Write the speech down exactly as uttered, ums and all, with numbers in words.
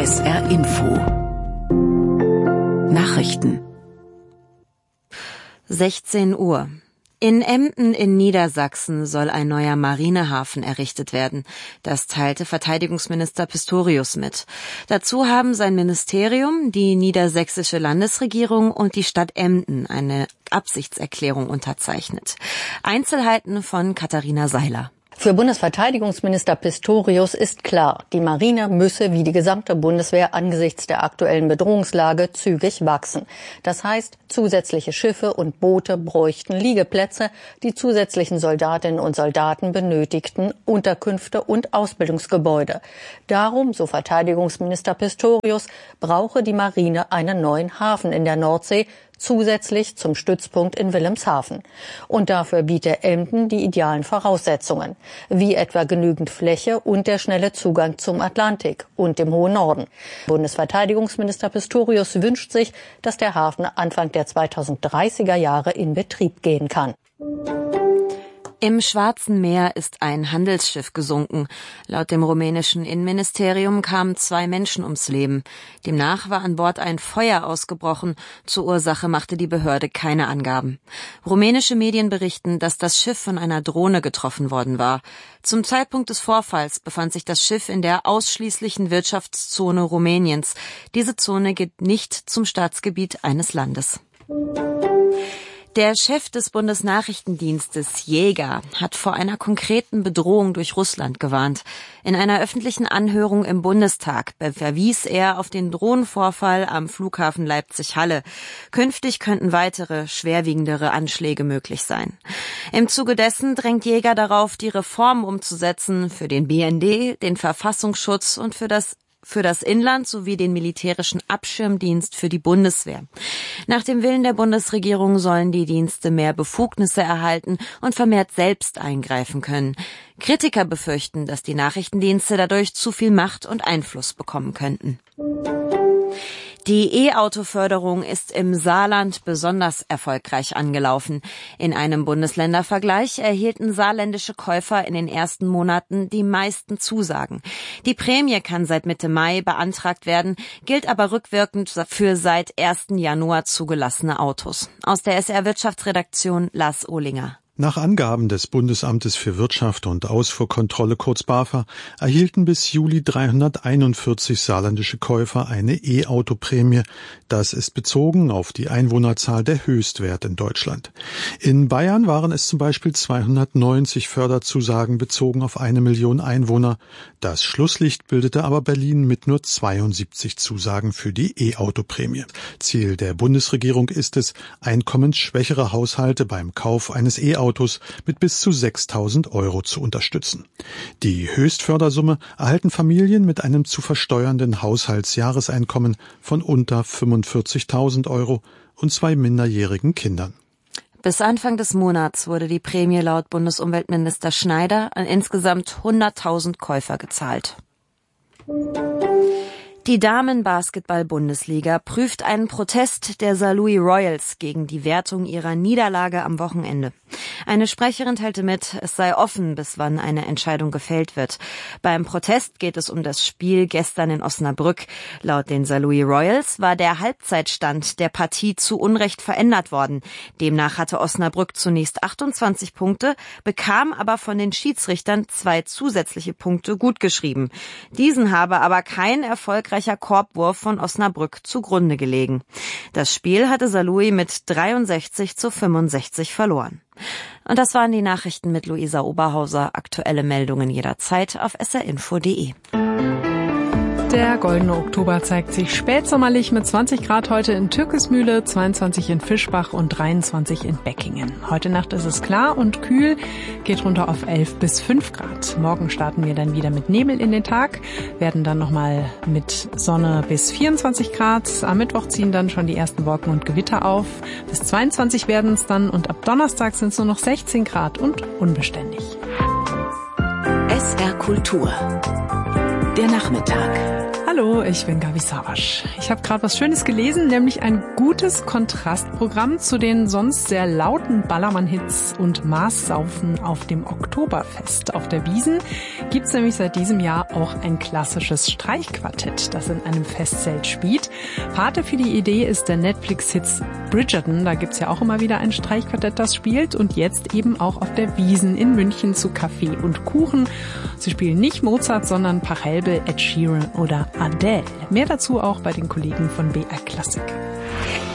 S R Info Nachrichten. sechzehn Uhr. In Emden in Niedersachsen soll ein neuer Marinehafen errichtet werden. Das teilte Verteidigungsminister Pistorius mit. Dazu haben sein Ministerium, die niedersächsische Landesregierung und die Stadt Emden eine Absichtserklärung unterzeichnet. Einzelheiten von Katharina Seiler. Für Bundesverteidigungsminister Pistorius ist klar, die Marine müsse wie die gesamte Bundeswehr angesichts der aktuellen Bedrohungslage zügig wachsen. Das heißt, zusätzliche Schiffe und Boote bräuchten Liegeplätze, die zusätzlichen Soldatinnen und Soldaten benötigten Unterkünfte und Ausbildungsgebäude. Darum, so Verteidigungsminister Pistorius, brauche die Marine einen neuen Hafen in der Nordsee, zusätzlich zum Stützpunkt in Wilhelmshaven. Und dafür biete Emden die idealen Voraussetzungen, wie etwa genügend Fläche und der schnelle Zugang zum Atlantik und dem hohen Norden. Bundesverteidigungsminister Pistorius wünscht sich, dass der Hafen Anfang der zweitausenddreißiger Jahre in Betrieb gehen kann. Im Schwarzen Meer ist ein Handelsschiff gesunken. Laut dem rumänischen Innenministerium kamen zwei Menschen ums Leben. Demnach war an Bord ein Feuer ausgebrochen. Zur Ursache machte die Behörde keine Angaben. Rumänische Medien berichten, dass das Schiff von einer Drohne getroffen worden war. Zum Zeitpunkt des Vorfalls befand sich das Schiff in der ausschließlichen Wirtschaftszone Rumäniens. Diese Zone geht nicht zum Staatsgebiet eines Landes. Der Chef des Bundesnachrichtendienstes, Jäger, hat vor einer konkreten Bedrohung durch Russland gewarnt. In einer öffentlichen Anhörung im Bundestag verwies er auf den Drohnenvorfall am Flughafen Leipzig-Halle. Künftig könnten weitere, schwerwiegendere Anschläge möglich sein. Im Zuge dessen drängt Jäger darauf, die Reformen umzusetzen für den B N D, den Verfassungsschutz und für das für das Inland sowie den militärischen Abschirmdienst für die Bundeswehr. Nach dem Willen der Bundesregierung sollen die Dienste mehr Befugnisse erhalten und vermehrt selbst eingreifen können. Kritiker befürchten, dass die Nachrichtendienste dadurch zu viel Macht und Einfluss bekommen könnten. Die E-Auto-Förderung ist im Saarland besonders erfolgreich angelaufen. In einem Bundesländervergleich erhielten saarländische Käufer in den ersten Monaten die meisten Zusagen. Die Prämie kann seit Mitte Mai beantragt werden, gilt aber rückwirkend für seit ersten Januar zugelassene Autos. Aus der S R Wirtschaftsredaktion Lars Ohlinger. Nach Angaben des Bundesamtes für Wirtschaft und Ausfuhrkontrolle kurz BAFA erhielten bis Juli dreihunderteinundvierzig saarländische Käufer eine E-Auto-Prämie. Das ist bezogen auf die Einwohnerzahl der Höchstwert in Deutschland. In Bayern waren es zum Beispiel zweihundertneunzig Förderzusagen bezogen auf eine Million Einwohner. Das Schlusslicht bildete aber Berlin mit nur zweiundsiebzig Zusagen für die E-Auto-Prämie. Ziel der Bundesregierung ist es, einkommensschwächere Haushalte beim Kauf eines E-Autos mit bis zu sechstausend Euro zu unterstützen. Die Höchstfördersumme erhalten Familien mit einem zu versteuernden Haushaltsjahreseinkommen von unter fünfundvierzigtausend Euro und zwei minderjährigen Kindern. Bis Anfang des Monats wurde die Prämie laut Bundesumweltminister Schneider an insgesamt hunderttausend Käufer gezahlt. Die Damen-Basketball-Bundesliga prüft einen Protest der Sankt Louis Royals gegen die Wertung ihrer Niederlage am Wochenende. Eine Sprecherin teilte mit, es sei offen, bis wann eine Entscheidung gefällt wird. Beim Protest geht es um das Spiel gestern in Osnabrück. Laut den Sankt Louis Royals war der Halbzeitstand der Partie zu Unrecht verändert worden. Demnach hatte Osnabrück zunächst achtundzwanzig Punkte, bekam aber von den Schiedsrichtern zwei zusätzliche Punkte gutgeschrieben. Diesen habe aber kein erfolgreicher Korbwurf von Osnabrück zugrunde gelegen. Das Spiel hatte Sankt Louis mit dreiundsechzig zu fünfundsechzig verloren. Und das waren die Nachrichten mit Luisa Oberhauser. Aktuelle Meldungen jederzeit auf s r info punkt d e. Der goldene Oktober zeigt sich spätsommerlich mit zwanzig Grad heute in Türkismühle, zweiundzwanzig in Fischbach und dreiundzwanzig in Beckingen. Heute Nacht ist es klar und kühl, geht runter auf elf bis fünf Grad. Morgen starten wir dann wieder mit Nebel in den Tag, werden dann nochmal mit Sonne bis vierundzwanzig Grad. Am Mittwoch ziehen dann schon die ersten Wolken und Gewitter auf. Bis zweiundzwanzig werden es dann und ab Donnerstag sind es nur noch sechzehn Grad und unbeständig. S R Kultur. Der Nachmittag. Hallo. Hallo, ich bin Gabi Savasch. Ich habe gerade was Schönes gelesen, nämlich ein gutes Kontrastprogramm zu den sonst sehr lauten Ballermann-Hits und Maßsaufen auf dem Oktoberfest. Auf der Wiesn gibt's nämlich seit diesem Jahr auch ein klassisches Streichquartett, das in einem Festzelt spielt. Pate für die Idee ist der Netflix-Hit Bridgerton. Da gibt's ja auch immer wieder ein Streichquartett, das spielt. Und jetzt eben auch auf der Wiesn in München zu Kaffee und Kuchen. Sie spielen nicht Mozart, sondern Pachelbel, Ed Sheeran oder Adele. Mehr dazu auch bei den Kollegen von B R Klassik.